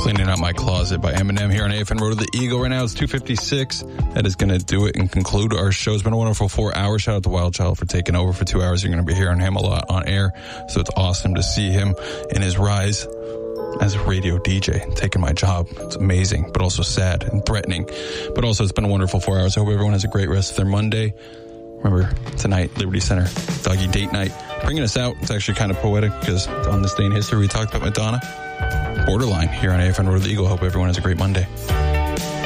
Cleaning Out My Closet by Eminem here on AFN Road to the Eagle. Right now it's 2:56. That is going to do it and conclude our show. It's been a wonderful 4 hours. Shout out to Wild Child for taking over for 2 hours. You're going to be hearing him a lot on air. So it's awesome to see him in his rise as a radio DJ, taking my job. It's amazing, but also sad and threatening. But also it's been a wonderful 4 hours. I hope everyone has a great rest of their Monday. Remember, tonight, Liberty Center, Doggy Date Night. Bringing us out. It's actually kind of poetic because on this day in history, we talked about Madonna. Borderline here on AFN Road to the Eagle. Hope everyone has a great Monday.